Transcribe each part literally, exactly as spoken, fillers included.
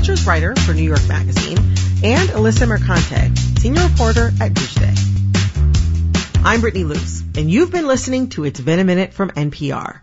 features writer for New York Magazine, and Alyssa Mercante, senior reporter at Tuesday. I'm Brittany Luce, and you've been listening to It's Been a Minute from N P R.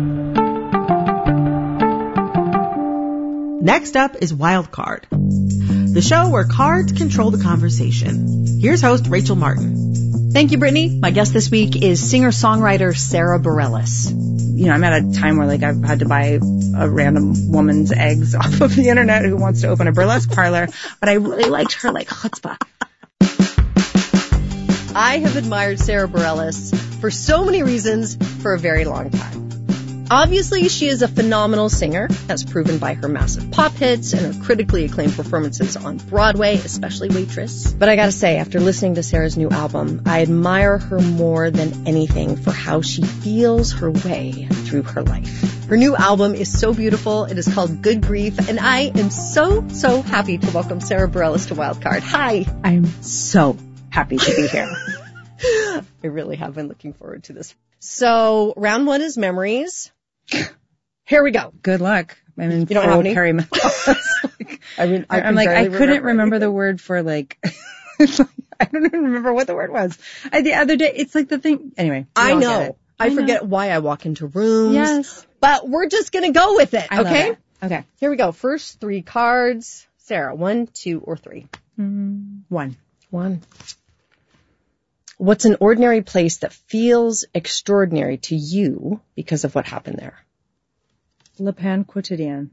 Next up is Wild Card, the show where cards control the conversation. Here's host Rachel Martin. Thank you, Brittany. My guest this week is singer-songwriter Sara Bareilles. You know, I'm at a time where, like, I've had to buy a random woman's eggs off of the internet who wants to open a burlesque parlor, but I really liked her, like, chutzpah. I have admired Sara Bareilles for so many reasons for a very long time. Obviously, she is a phenomenal singer, as proven by her massive pop hits and her critically acclaimed performances on Broadway, especially Waitress. But I gotta say, after listening to Sara's new album, I admire her more than anything for how she feels her way through her life. Her new album is so beautiful. It is called Good Grief, and I am so, so happy to welcome Sara Bareilles to Wildcard. Hi. I'm so happy to be here. I really have been looking forward to this. So, round one is memories. Here we go. Good luck. I'm in you don't have any? perimenopause. I mean, I I'm like, I couldn't remember, remember the anything. word for, like, I don't even remember what the word was. I, the other day, it's like the thing. Anyway. I know. I, I forget know. why I walk into rooms. Yes. But we're just going to go with it. I okay? Love it. Okay. Here we go. First three cards. Sara, one, two, or three? Mm, one. One. What's an ordinary place that feels extraordinary to you because of what happened there? Le Pan Quotidien.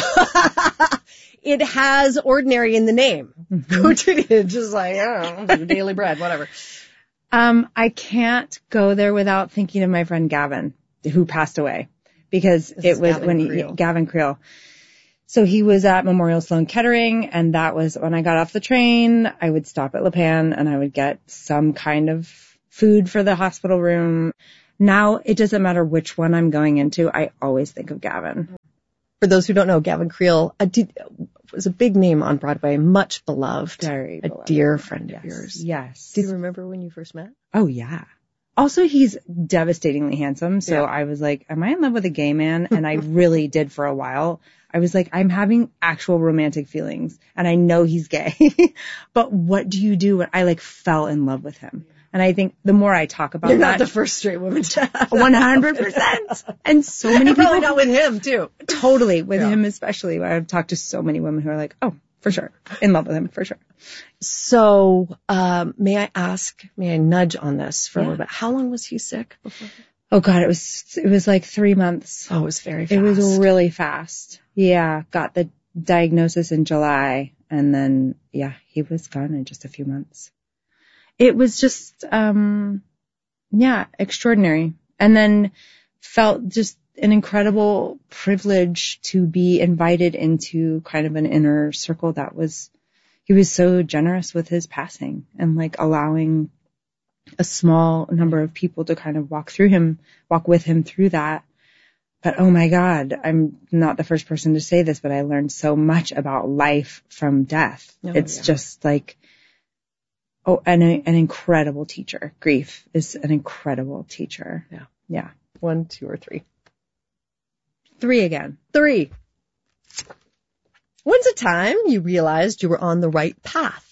It has ordinary in the name. Mm-hmm. Quotidien, just like, I don't know, daily bread, whatever. Um, I can't go there without thinking of my friend Gavin, who passed away, because this it was Gavin when Creel. he, Gavin Creel. So he was at Memorial Sloan Kettering, and that was when I got off the train. I would stop at Le Pan and I would get some kind of food for the hospital room. Now it doesn't matter which one I'm going into. I always think of Gavin. For those who don't know, Gavin Creel a d- was a big name on Broadway, much beloved, Very a beloved. dear friend Yes. of yours. Yes. Do you remember when you first met? Oh, yeah. Also, he's devastatingly handsome. So Yeah. I was like, am I in love with a gay man? And I really did for a while. I was like, I'm having actual romantic feelings and I know he's gay, but what do you do when I like fell in love with him? And I think the more I talk about You're that. not the first straight woman to have one hundred percent. And so many people. Probably not with him too. Totally. With Yeah. him especially. I've talked to so many women who are like, oh, for sure. In love with him, for sure. So, um, may I ask, may I nudge on this for Yeah. a little bit? How long was he sick before? Oh God, it was, it was like three months. Oh, it was very fast. It was really fast. Yeah. Got the diagnosis in July and then, yeah, he was gone in just a few months. It was just, um, yeah, extraordinary. And then felt just an incredible privilege to be invited into kind of an inner circle that was, he was so generous with his passing and like allowing a small number of people to kind of walk through him, walk with him through that. But oh my God, I'm not the first person to say this, but I learned so much about life from death. Oh, it's yeah. just like, oh, and a, an incredible teacher. Grief is an incredible teacher. Yeah. Yeah. One, two, or three? Three again. Three. When's the time you realized you were on the right path?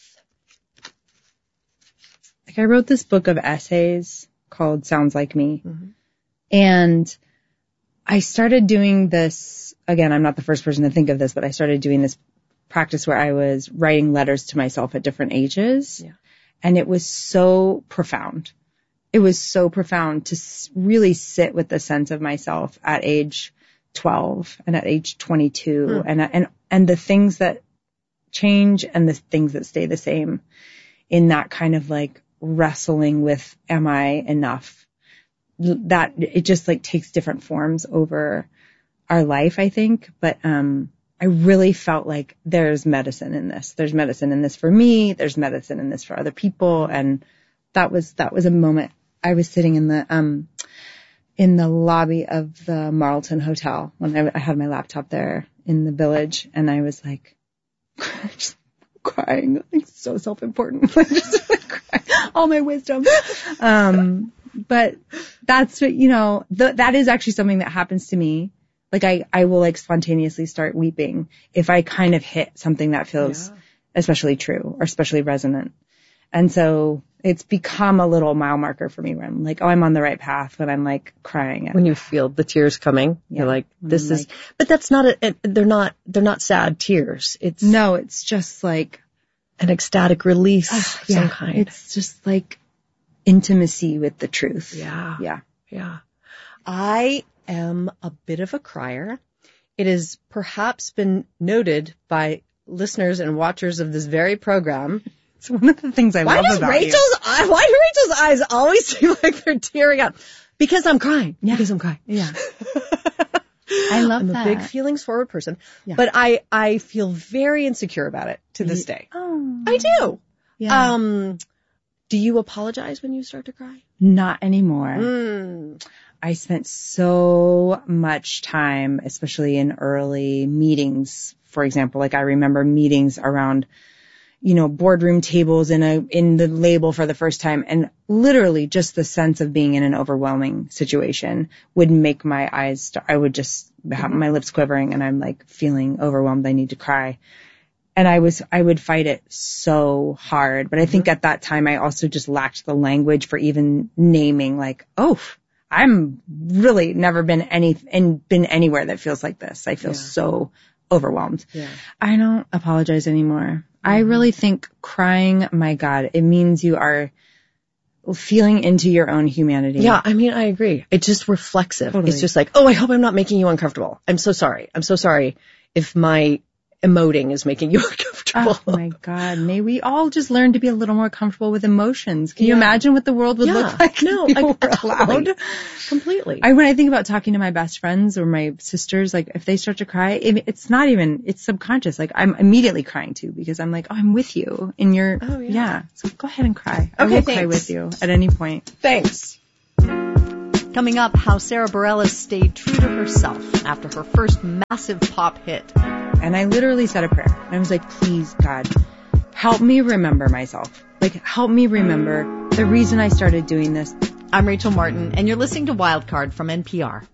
Like I wrote this book of essays called Sounds Like Me. Mm-hmm. And I started doing this, again, I'm not the first person to think of this, but I started doing this practice where I was writing letters to myself at different ages. Yeah. And it was so profound. It was so profound to really sit with the sense of myself at age twelve and at age twenty-two Hmm. and, and, and the things that change and the things that stay the same in that kind of like wrestling with, am I enough? That it just like takes different forms over our life, I think. But, um, I really felt like there's medicine in this. There's medicine in this for me. There's medicine in this for other people. And that was, that was a moment. I was sitting in the, um, in the lobby of the Marlton Hotel when I, I had my laptop there in the Village. And I was like, just crying, like so self-important. Just like crying, all my wisdom. Um, but that's what, you know, th- that is actually something that happens to me Like I, I will like spontaneously start weeping if I kind of hit something that feels Yeah. especially true or especially resonant. And so it's become a little mile marker for me where I'm like, oh, I'm on the right path when I'm like crying. At When you feel the tears coming, Yeah. you're like, When this I'm is, like- but that's not, a, they're not, they're not sad tears. It's No, it's just like, an ecstatic release uh, of yeah, some kind. it's just like intimacy with the truth. Yeah. Yeah. Yeah. I am a bit of a crier. It has perhaps been noted by listeners and watchers of this very program. It's one of the things I Why love does about Rachel's you. eye, why do Rachel's eyes always seem like they're tearing up? Because I'm crying. Yeah. Because I'm crying. Yeah. I love I'm that. a big feelings forward person. Yeah. But I, I feel very insecure about it to this day. Oh. I do. Yeah. Um, do you apologize when you start to cry? Not anymore. Mm. I spent so much time, especially in early meetings, for example, like I remember meetings around, you know, boardroom tables in a, in the label for the first time. And literally just the sense of being in an overwhelming situation would make my eyes, st- I would just have my lips quivering and I'm like feeling overwhelmed. I need to cry. And I was, I would fight it so hard. But I think at that time I also just lacked the language for even naming like, oh, I'm really never been any, and been anywhere that feels like this. I feel Yeah. so overwhelmed. Yeah. I don't apologize anymore. I really think crying, my God, it means you are feeling into your own humanity. Yeah, I mean, I agree. It's just reflexive. Totally. It's just like, oh, I hope I'm not making you uncomfortable. I'm so sorry. I'm so sorry if my emoting is making you uncomfortable. Oh my God. May we all just learn to be a little more comfortable with emotions. Can you Yeah. imagine what the world would Yeah. look like? No, if I- people were totally. allowed? Completely. I, when I think about talking to my best friends or my sisters, like if they start to cry, it, it's not even, it's subconscious. Like I'm immediately crying too because I'm like, oh, I'm with you in your, Oh, yeah. So go ahead and cry. I Okay, will cry thanks. with you at any point. Thanks. Coming up, how Sarah Bareilles stayed true to herself after her first massive pop hit. And I literally said a prayer. I was like, please, God, help me remember myself. Like, help me remember the reason I started doing this. I'm Rachel Martin, and you're listening to Wildcard from N P R.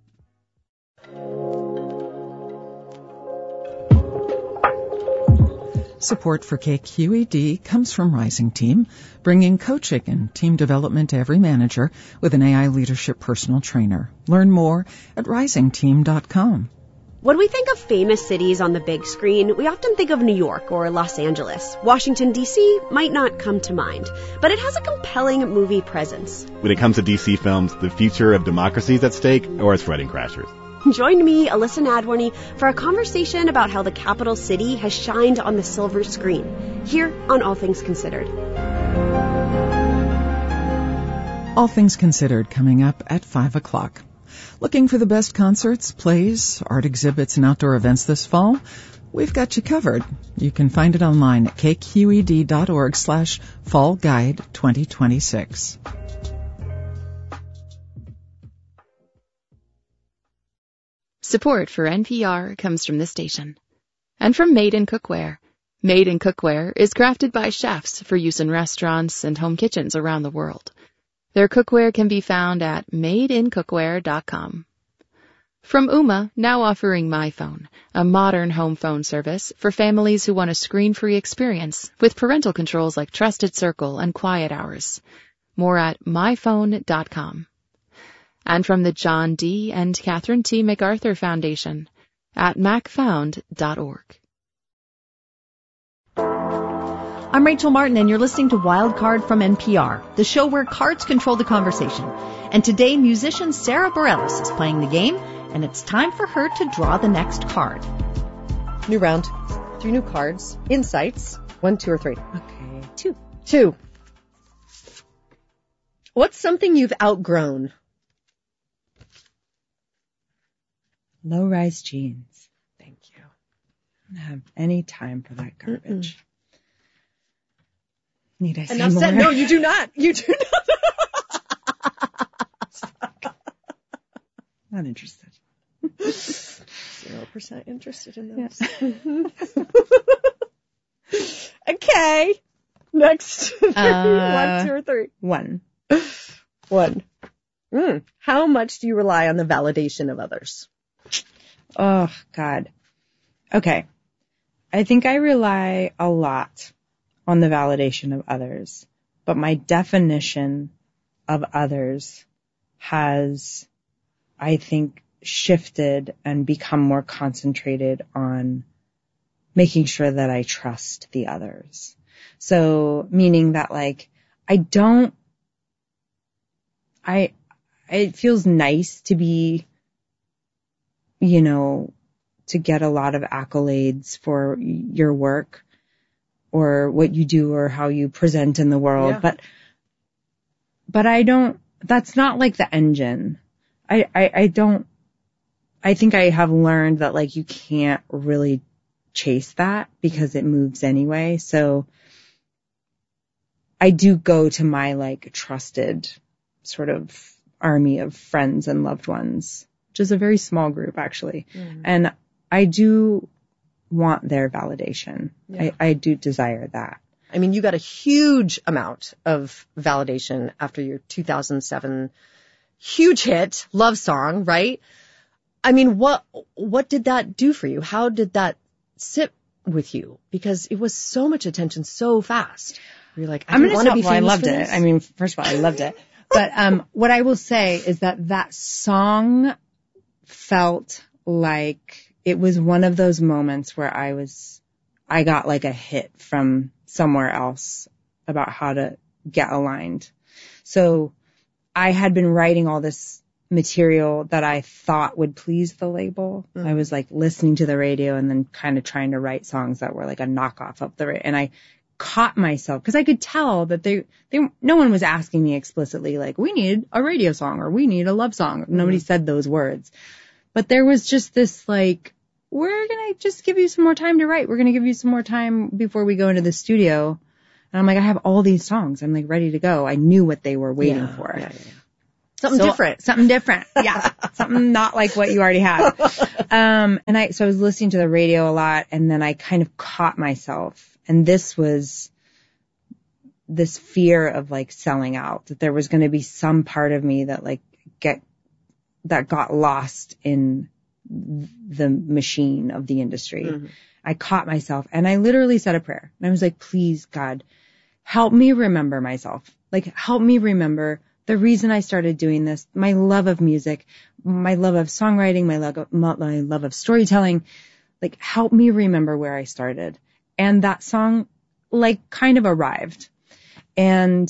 Support for K Q E D comes from Rising Team, bringing coaching and team development to every manager with an A I leadership personal trainer. Learn more at rising team dot com. When we think of famous cities on the big screen, we often think of New York or Los Angeles. Washington, D C might not come to mind, but it has a compelling movie presence. When it comes to D C films, the future of democracy is at stake, or it's Wedding Crashers. Join me, Alyssa Nadworny, for a conversation about how the capital city has shined on the silver screen, here on All Things Considered. All Things Considered coming up at five o'clock. Looking for the best concerts, plays, art exhibits, and outdoor events this fall? We've got you covered. You can find it online at k q e d dot org slash fall guide twenty twenty-six. Support for N P R comes from this station and from Made in Cookware. Made in Cookware is crafted by chefs for use in restaurants and home kitchens around the world. Their cookware can be found at made in cookware dot com. From Ooma, now offering MyPhone, a modern home phone service for families who want a screen-free experience with parental controls like Trusted Circle and Quiet Hours. More at my phone dot com. And from the John D. and Catherine T. MacArthur Foundation at mac found dot org. I'm Rachel Martin, and you're listening to Wildcard from N P R, the show where cards control the conversation. And today, musician Sarah Bareilles is playing the game, and it's time for her to draw the next card. New round. Three new cards. Insights. One, two, or three. Okay. Two. Two. What's something you've outgrown? Low-rise jeans. Thank you. I don't have any time for that garbage. Mm-mm. Need I say Enough more? said. No, you do not. You do not. Not interested. Zero percent interested in those. Yeah. Okay. Next. Uh, One, two, or three. One. One. Mm. How much do you rely on the validation of others? Oh, God. Okay. I think I rely a lot on the validation of others, but my definition of others has, I think, shifted and become more concentrated on making sure that I trust the others. So, meaning that, like, I don't, I, it feels nice to be, you know, to get a lot of accolades for your work or what you do or how you present in the world. Yeah. But, but I don't, that's not like the engine. I, I, I don't, I think I have learned that, like, you can't really chase that because it moves anyway. So I do go to my, like, trusted sort of army of friends and loved ones, which is a very small group, actually. Mm. And I do want their validation. Yeah. I, I do desire that. I mean, you got a huge amount of validation after your two thousand seven huge hit, Love Song, right? I mean, what what did that do for you? How did that sit with you? Because it was so much attention so fast. You're like, I don't want to be famous. I loved for it. this. I mean, first of all, I loved it. But um, what I will say is that that song felt like it was one of those moments where I was, I got like a hit from somewhere else about how to get aligned. So I had been writing all this material that I thought would please the label. Mm-hmm. I was like listening to the radio and then kind of trying to write songs that were like a knockoff of the radio. And I caught myself because I could tell that they, they, no one was asking me explicitly like, we need a radio song or we need a love song. Mm-hmm. Nobody said those words. But there was just this like, we're going to just give you some more time to write. We're going to give you some more time before we go into the studio. And I'm like, I have all these songs. I'm like ready to go. I knew what they were waiting yeah, for. Yeah, yeah. Something so, different. Something different. Yeah. Something not like what you already had. Um, and I, so I was listening to the radio a lot and then I kind of caught myself. And this was this fear of like selling out, that there was going to be some part of me that like get, that got lost in the machine of the industry. Mm-hmm. I caught myself and I literally said a prayer and I was like, please God, help me remember myself. Like help me remember the reason I started doing this, my love of music, my love of songwriting, my love of, my love of storytelling, like help me remember where I started. And that song like kind of arrived. And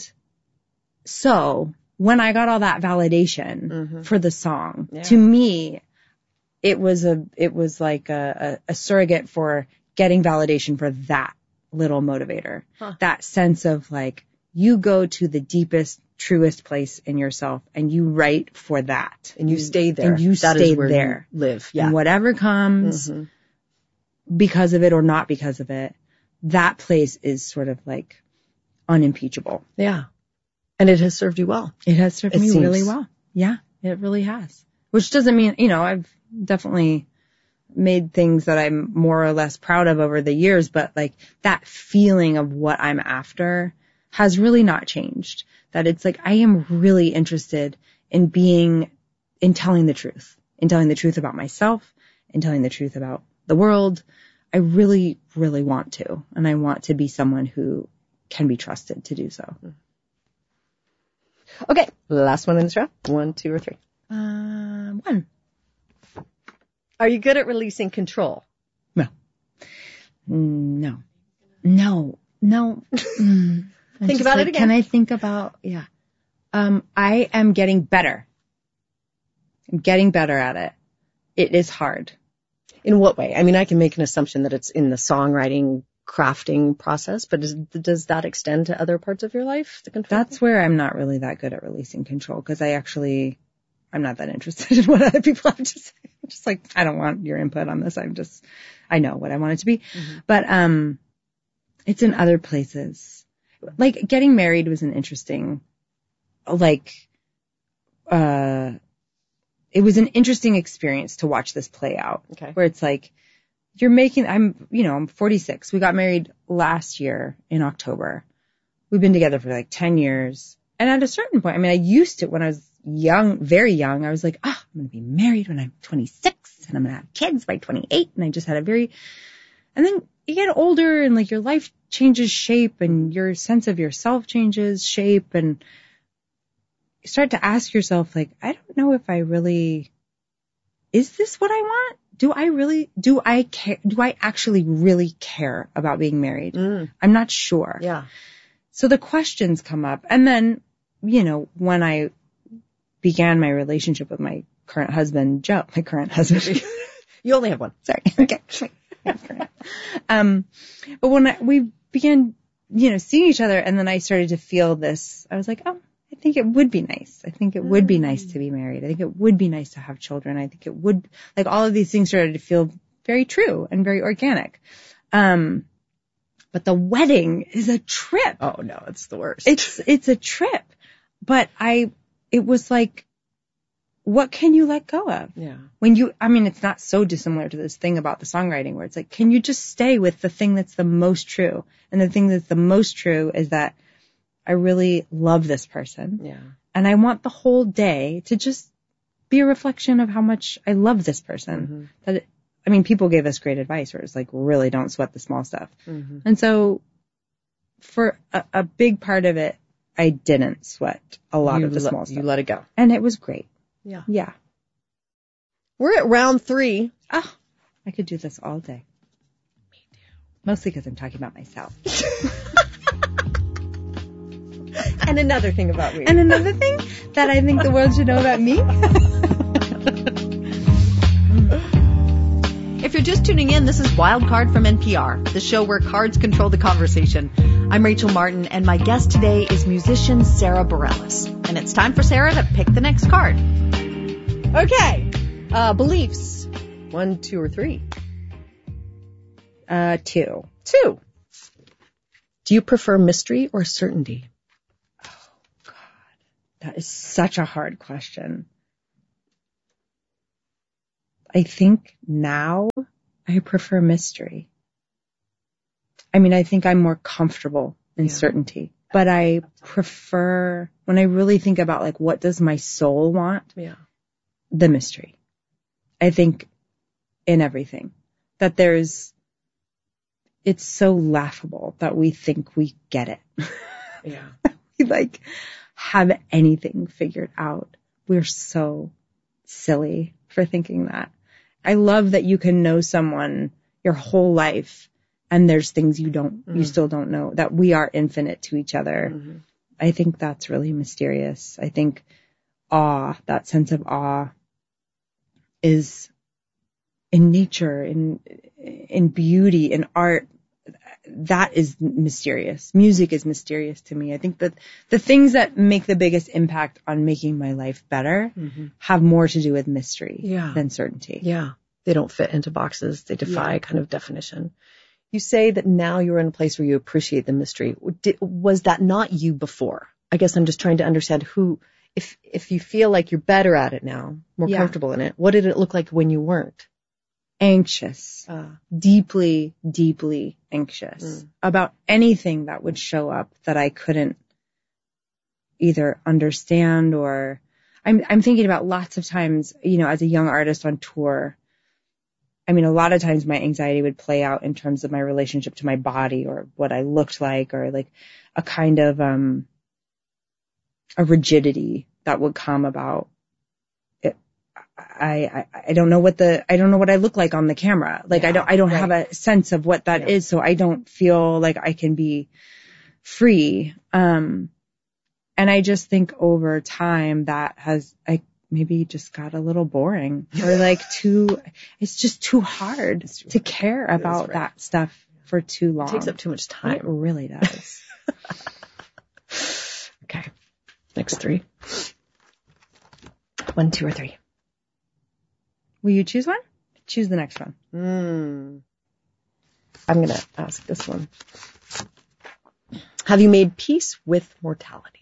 so when I got all that validation mm-hmm. for the song, yeah. to me, it was a, it was like a, a, a surrogate for getting validation for that little motivator. Huh. That sense of like, you go to the deepest, truest place in yourself and you write for that. And you stay there. And you that stay is where there. You live. Yeah. And whatever comes mm-hmm. because of it or not because of it, that place is sort of like unimpeachable. Yeah. And it has served you well. It has served it me seems. really well. Yeah, it really has. Which doesn't mean, you know, I've definitely made things that I'm more or less proud of over the years, but like that feeling of what I'm after has really not changed. That it's like, I am really interested in being, in telling the truth, in telling the truth about myself, in telling the truth about the world. I really, really want to. And I want to be someone who can be trusted to do so. Okay. Last one in this row. One, two, or three. Uh, one. Are you good at releasing control? No. No. No. No. Mm. Think about like, it again. Can I think about, yeah. Um, I am getting better. I'm getting better at it. It is hard. In what way? I mean, I can make an assumption that it's in the songwriting, crafting process, but is, does that extend to other parts of your life? The control? That's where I'm not really that good at releasing control because I actually, I'm not that interested in what other people have to say. I'm just like, I don't want your input on this. I'm just, I know what I want it to be. Mm-hmm. But, um, it's in other places. Like getting married was an interesting, like, uh, it was an interesting experience to watch this play out. Okay. Where it's like, you're making, I'm, you know, I'm forty-six. We got married last year in October. We've been together for like ten years. And at a certain point, I mean, I used to, when I was young, very young, I was like, oh, I'm going to be married when I'm twenty-six and I'm going to have kids by twenty-eight. And I just had a very, and then you get older and like your life changes shape and your sense of yourself changes shape, and you start to ask yourself, like, I don't know if I really, is this what I want? Do I really, do I care, do I actually really care about being married? Mm. I'm not sure. Yeah. So the questions come up. And then, you know, when I began my relationship with my current husband, Joe, my current husband. You only have one. Sorry. Okay. um, but when I, we began, you know, seeing each other, and then I started to feel this, I was like, oh, I think it would be nice. I think it would be nice to be married. I think it would be nice to have children. I think it would, like, all of these things started to feel very true and very organic. Um, but the wedding is a trip. Oh no, it's the worst. It's, it's a trip. But I, it was like, what can you let go of? Yeah. When you, I mean, it's not so dissimilar to this thing about the songwriting where it's like, can you just stay with the thing that's the most true? And the thing that's the most true is that I really love this person. Yeah. And I want the whole day to just be a reflection of how much I love this person. Mm-hmm. That it, I mean, people gave us great advice where it's like, really don't sweat the small stuff. Mm-hmm. And so for a, a big part of it, I didn't sweat a lot You of the le- small stuff. You let it go. And it was great. Yeah. Yeah. We're at round three. Oh, I could do this all day. Me too. Mostly because I'm talking about myself. And another thing about me. And another thing that I think the world should know about me. If you're just tuning in, this is Wild Card from N P R, the show where cards control the conversation. I'm Rachel Martin, and my guest today is musician Sara Bareilles. And it's time for Sara to pick the next card. Okay. Uh, beliefs. One, two, or three? Uh, two. Two. Do you prefer mystery or certainty? That is such a hard question. I think now I prefer mystery. I mean, I think I'm more comfortable in Yeah. certainty, but I prefer, when I really think about like, what does my soul want? Yeah. The mystery. I think in everything that there's, it's so laughable that we think we get it. Yeah. We like have anything figured out. We're so silly for thinking that. I love that you can know someone your whole life and there's things you don't, mm. you still don't know, that we are infinite to each other. Mm-hmm. I think that's really mysterious. I think awe, that sense of awe is in nature, in, in beauty, in art. That is mysterious. Music is mysterious to me. I think that the things that make the biggest impact on making my life better mm-hmm. have more to do with mystery yeah. than certainty. Yeah. They don't fit into boxes. They defy yeah. kind of definition. You say that now you're in a place where you appreciate the mystery. Did, was that not you before? I guess I'm just trying to understand who, if, if you feel like you're better at it now, more yeah. comfortable in it, what did it look like when you weren't? Anxious, uh, deeply, deeply anxious mm. about anything that would show up that I couldn't either understand or I'm, I'm thinking about lots of times, you know, as a young artist on tour, I mean, a lot of times my anxiety would play out in terms of my relationship to my body or what I looked like or like a kind of, um, a rigidity that would come about I, I, I don't know what the, I don't know what I look like on the camera. Like yeah, I don't, I don't right. have a sense of what that yeah. is. So I don't feel like I can be free. Um, and I just think over time that has, I maybe just got a little boring or like too, it's just too hard too to hard. care about right. that stuff for too long. It takes up too much time. It really does. Okay. Next three. One, two, or three. Will you choose one? Choose the next one. Mm. I'm going to ask this one. Have you made peace with mortality?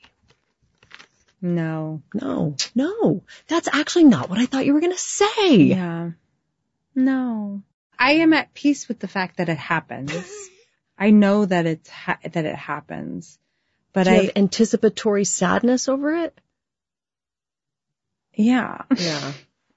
No. No. No. That's actually not what I thought you were going to say. Yeah. No. I am at peace with the fact that it happens. I know that it's ha- that it happens. But Do you I have anticipatory sadness over it? Yeah. Yeah.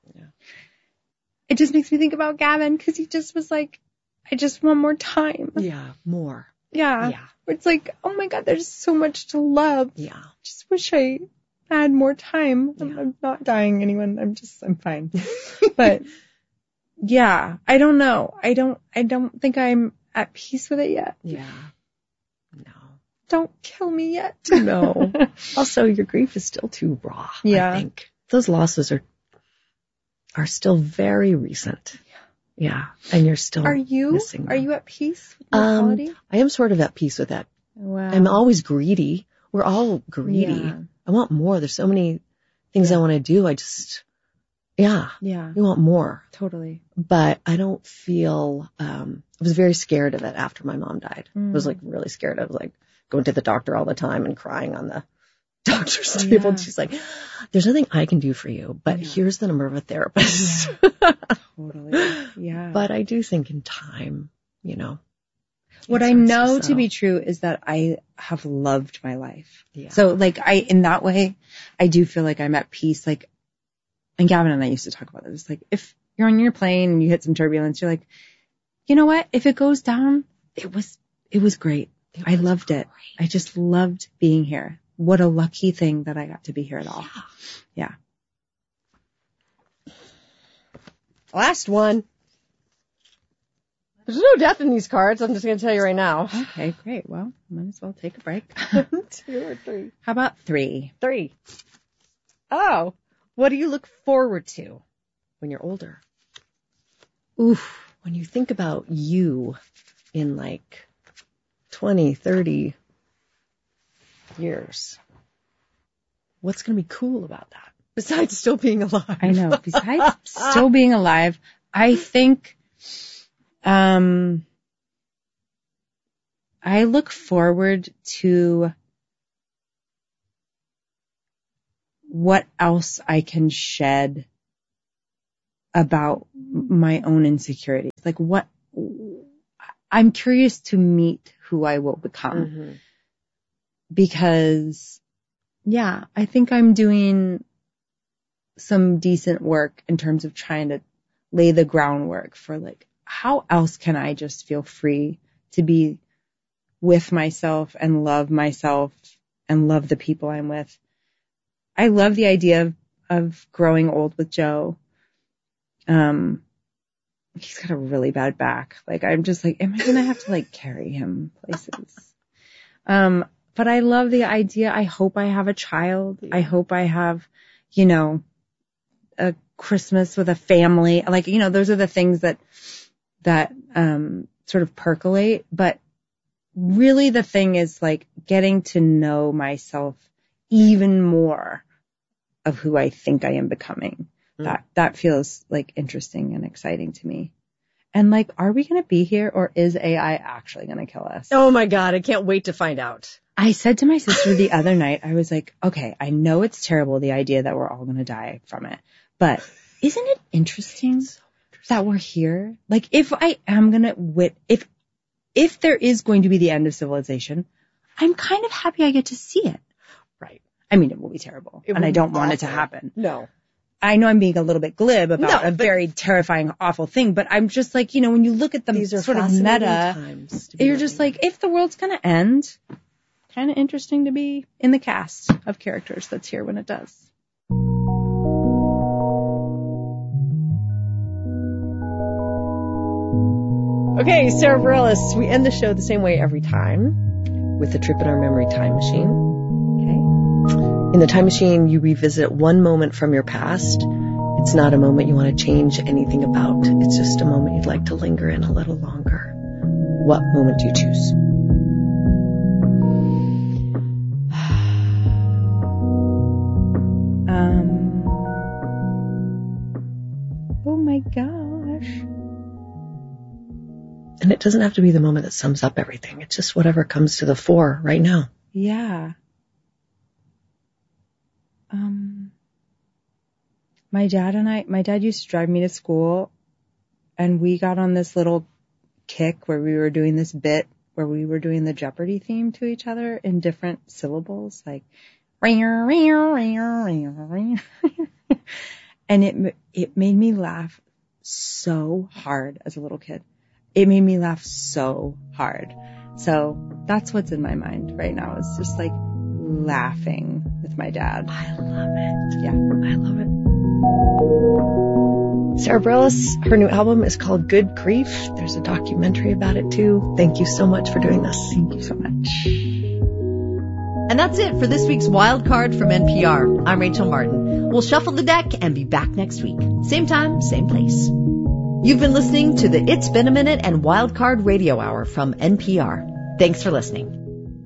It just makes me think about Gavin because he just was like, I just want more time. Yeah. More. Yeah. Yeah. It's like, oh my God, there's so much to love. Yeah. Just wish I had more time. I'm, Yeah. I'm not dying anyone. I'm just, I'm fine. But yeah, I don't know. I don't, I don't think I'm at peace with it yet. Yeah. No. Don't kill me yet. No. Also, your grief is still too raw. Yeah. I think those losses are are still very recent. Yeah. And you're still Are you? missing them. Are you at peace with um, mortality? I am sort of at peace with that. Wow. I'm always greedy. We're all greedy. Yeah. I want more. There's so many things I want to do. I just, yeah. Yeah. We want more. Totally. But I don't feel, um, I was very scared of it after my mom died. Mm. I was like really scared. I was like going to the doctor all the time and crying on the doctor's table. Yeah. And she's like, there's nothing I can do for you, but Yeah. here's the number of a therapist. Totally. Yeah. But I do think in time, you know. What it I starts know to settle. be true is that I have loved my life. Yeah. So like I, in that way, I do feel like I'm at peace. Like, and Gavin and I used to talk about this. Like if you're on your plane and you hit some turbulence, you're like, you know what? If it goes down, it was, it was great. It I was loved it. I just loved being here. What a lucky thing that I got to be here at all. Yeah. Last one. There's no death in these cards. I'm just going to tell you right now. Okay, great. Well, might as well take a break. Two or three. How about three? Three. Oh, what do you look forward to when you're older? Oof. When you think about you in like twenty, thirty years, what's going to be cool about that? Besides still being alive. I know. Besides still being alive, I think, um, I look forward to what else I can shed about my own insecurities. Like what, I'm curious to meet who I will become. Mm-hmm. Because, yeah, I think I'm doing some decent work in terms of trying to lay the groundwork for like, how else can I just feel free to be with myself and love myself and love the people I'm with. I love the idea of, of growing old with Joe. Um, he's got a really bad back. Like, I'm just like, am I going to have to like carry him places? Um, but I love the idea. I hope I have a child. I hope I have, you know, a Christmas with a family. Like, you know, those are the things that, that, um, sort of percolate. But really the thing is like getting to know myself even more of who I think I am becoming. Mm. That, that feels like interesting and exciting to me. And like, are we going to be here or is A I actually going to kill us? Oh my God. I can't wait to find out. I said to my sister the other night, I was like, okay, I know it's terrible, the idea that we're all going to die from it, but isn't it interesting, so interesting that we're here? Like, if I am going to wit, if, if there is going to be the end of civilization, I'm kind of happy I get to see it. Right. I mean, it will be terrible It and I don't awful. want it to happen. No. I know I'm being a little bit glib about no, a very terrifying, awful thing, but I'm just like, you know, when you look at the These are sort of meta, you're just like, if the world's going to end, kind of interesting to be in the cast of characters that's here when it does. Okay, Sarah Bareilles, we end the show the same way every time, with a trip in our memory time machine. Okay. In the time machine, you revisit one moment from your past. It's not a moment you want to change anything about. It's just a moment you'd like to linger in a little longer. What moment do you choose? Um. Oh my gosh. And it doesn't have to be the moment that sums up everything. It's just whatever comes to the fore right now. Yeah. Um, my dad and I, my dad used to drive me to school and we got on this little kick where we were doing this bit where we were doing the Jeopardy theme to each other in different syllables, like, and And it, it made me laugh so hard as a little kid. It made me laugh so hard. So that's what's in my mind right now. It's just like laughing with my dad. I love it. Yeah. I love it. Sarah Bareilles, her new album is called Good Grief. There's a documentary about it too. Thank you so much for doing this. Thank you so much. And that's it for this week's Wild Card from N P R. I'm Rachel Martin. We'll shuffle the deck and be back next week. Same time, same place. You've been listening to the It's Been a Minute and Wild Card Radio Hour from N P R. Thanks for listening.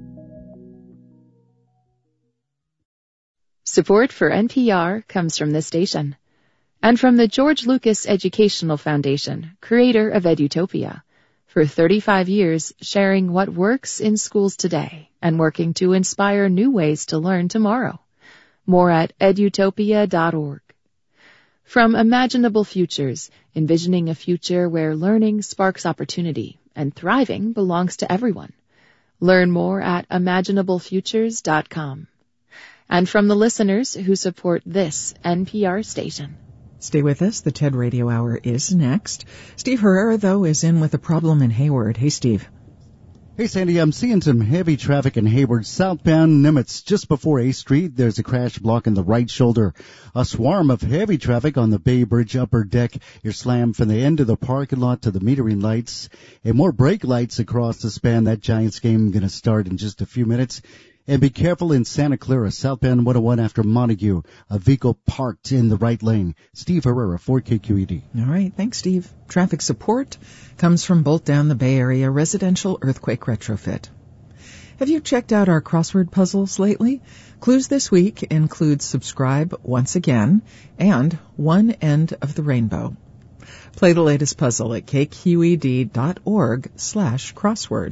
Support for N P R comes from this station and from the George Lucas Educational Foundation, creator of Edutopia, for thirty-five years sharing what works in schools today and working to inspire new ways to learn tomorrow. More at edutopia dot org. From Imaginable Futures, envisioning a future where learning sparks opportunity and thriving belongs to everyone. Learn more at imaginable futures dot com. And from the listeners who support this N P R station. Stay with us. The TED Radio Hour is next. Steve Herrera, though, is in with a problem in Hayward. Hey, Steve. Hey, Sandy, I'm seeing some heavy traffic in Hayward, southbound Nimitz. Just before A Street, there's a crash blocking the right shoulder. A swarm of heavy traffic on the Bay Bridge upper deck. You're slammed from the end of the parking lot to the metering lights. And more brake lights across the span. That Giants game going to start in just a few minutes. And be careful in Santa Clara, southbound one oh one after Montague. A vehicle parked in the right lane. Steve Herrera, four K Q E D. All right. Thanks, Steve. Traffic support comes from Bolt Down the Bay Area Residential Earthquake Retrofit. Have you checked out our crossword puzzles lately? Clues this week include subscribe once again and one end of the rainbow. Play the latest puzzle at kqed dot org slash crossword.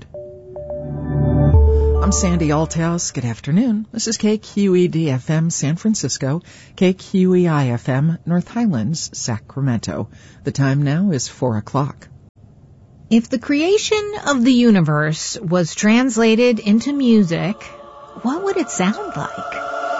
I'm Sandy Althouse. Good afternoon. This is K Q E D F M San Francisco, K Q E I F M North Highlands, Sacramento. The time now is four o'clock. If the creation of the universe was translated into music, what would it sound like?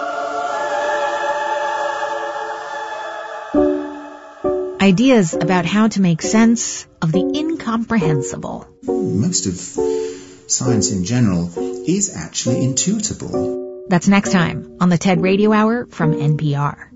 Ideas about how to make sense of the incomprehensible. Most of science in general is actually intuitable. That's next time on the TED Radio Hour from N P R.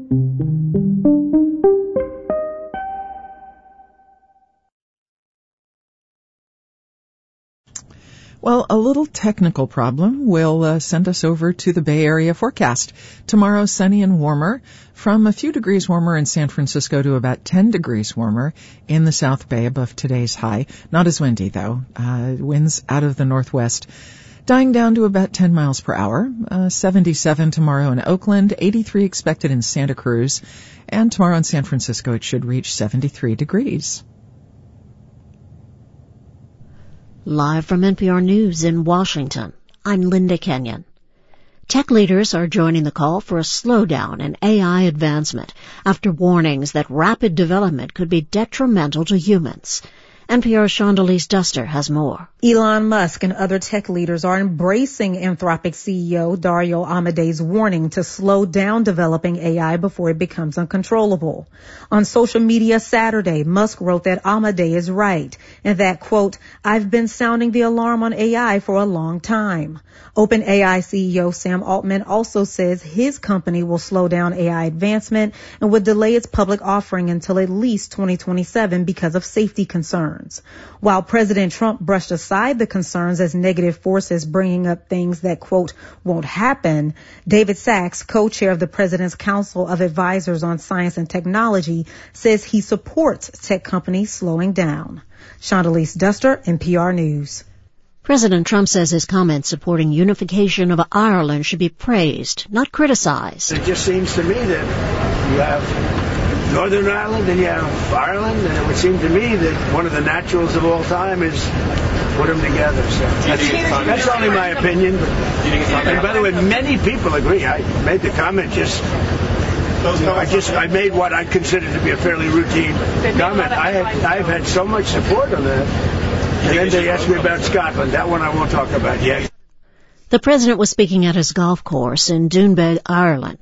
Well, a little technical problem will uh, send us over to the Bay Area forecast. Tomorrow, sunny and warmer, from a few degrees warmer in San Francisco to about ten degrees warmer in the South Bay above today's high. Not as windy, though. Uh, winds out of the northwest, dying down to about ten miles per hour. Uh, seventy-seven tomorrow in Oakland, eighty-three expected in Santa Cruz, and tomorrow in San Francisco it should reach seventy-three degrees. Live from N P R News in Washington, I'm Linda Kenyon. Tech leaders are joining the call for a slowdown in A I advancement after warnings that rapid development could be detrimental to humans. N P R's Shondelise Duster has more. Elon Musk and other tech leaders are embracing Anthropic C E O Dario Amade's warning to slow down developing A I before it becomes uncontrollable. On social media Saturday, Musk wrote that Amade is right and that, quote, I've been sounding the alarm on A I for a long time. OpenAI C E O Sam Altman also says his company will slow down A I advancement and would delay its public offering until at least twenty twenty-seven because of safety concerns. While President Trump brushed aside the concerns as negative forces bringing up things that, quote, won't happen, David Sachs, co-chair of the President's Council of Advisors on Science and Technology, says he supports tech companies slowing down. Shondelise Duster, N P R News. President Trump says his comments supporting unification of Ireland should be praised, not criticized. It just seems to me that you have Northern Ireland and you have Ireland, and it would seem to me that one of the naturals of all time is put them together. So that's, that's only my opinion. But, and by the way, many people agree. I made the comment just... I just I made what I consider to be a fairly routine comment. I have, I've had so much support on that. And then they asked me about Scotland. That one I won't talk about yet. The president was speaking at his golf course in Doonbeg, Ireland.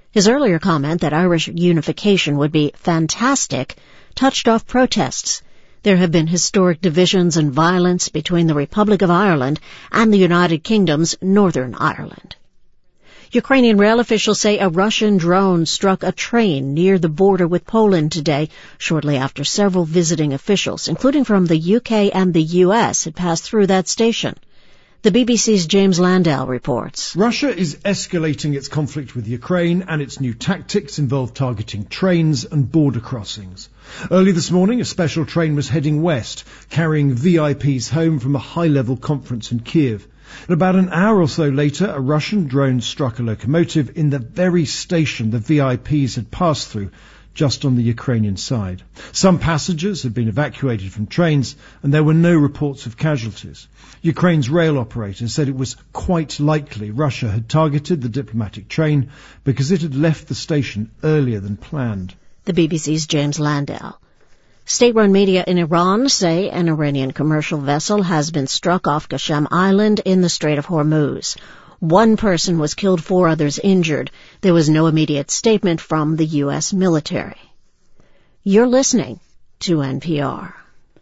His earlier comment that Irish unification would be fantastic touched off protests. There have been historic divisions and violence between the Republic of Ireland and the United Kingdom's Northern Ireland. Ukrainian rail officials say a Russian drone struck a train near the border with Poland today, shortly after several visiting officials, including from the U K and the U S, had passed through that station. The B B C's James Landau reports. Russia is escalating its conflict with Ukraine, and its new tactics involve targeting trains and border crossings. Early this morning, a special train was heading west, carrying V I Ps home from a high-level conference in Kiev. And about an hour or so later, a Russian drone struck a locomotive in the very station the V I Ps had passed through, just on the Ukrainian side. Some passengers had been evacuated from trains, and there were no reports of casualties. Ukraine's rail operator said it was quite likely Russia had targeted the diplomatic train because it had left the station earlier than planned. The B B C's James Landau. State-run media in Iran say an Iranian commercial vessel has been struck off Qashem Island in the Strait of Hormuz. One person was killed, four others injured. There was no immediate statement from the U S military. You're listening to N P R.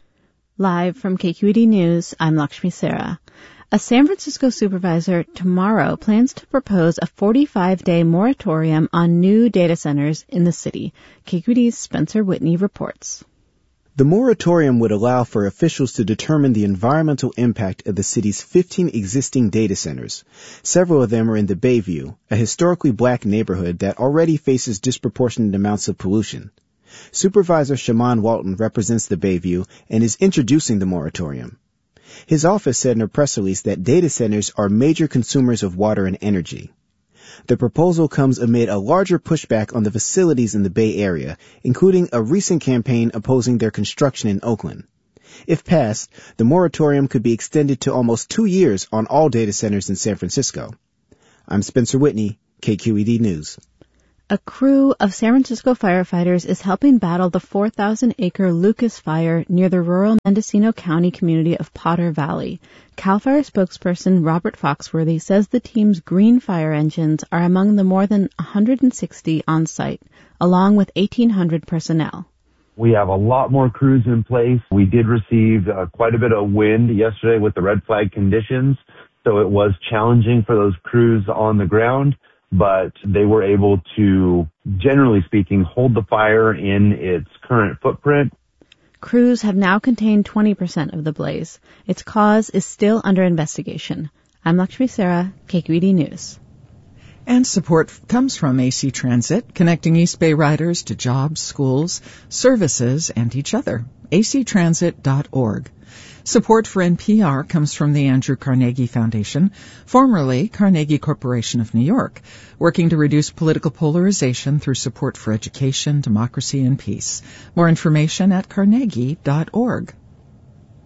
Live from K Q E D News, I'm Lakshmi Sarah. A San Francisco supervisor tomorrow plans to propose a forty-five day moratorium on new data centers in the city. K Q E D's Spencer Whitney reports. The moratorium would allow for officials to determine the environmental impact of the city's fifteen existing data centers. Several of them are in the Bayview, a historically black neighborhood that already faces disproportionate amounts of pollution. Supervisor Shaman Walton represents the Bayview and is introducing the moratorium. His office said in a press release that data centers are major consumers of water and energy. The proposal comes amid a larger pushback on the facilities in the Bay Area, including a recent campaign opposing their construction in Oakland. If passed, the moratorium could be extended to almost two years on all data centers in San Francisco. I'm Spencer Whitney, K Q E D News. A crew of San Francisco firefighters is helping battle the four thousand acre Lucas Fire near the rural Mendocino County community of Potter Valley. CAL FIRE spokesperson Robert Foxworthy says the team's green fire engines are among the more than one hundred sixty on site, along with eighteen hundred personnel. We have a lot more crews in place. We did receive uh, quite a bit of wind yesterday with the red flag conditions, so it was challenging for those crews on the ground. But they were able to, generally speaking, hold the fire in its current footprint. Crews have now contained twenty percent of the blaze. Its cause is still under investigation. I'm Lakshmi Sarah, K Q E D News. And support comes from A C Transit, connecting East Bay riders to jobs, schools, services, and each other. a c transit dot org. Support for N P R comes from the Andrew Carnegie Foundation, formerly Carnegie Corporation of New York, working to reduce political polarization through support for education, democracy, and peace. More information at carnegie dot org.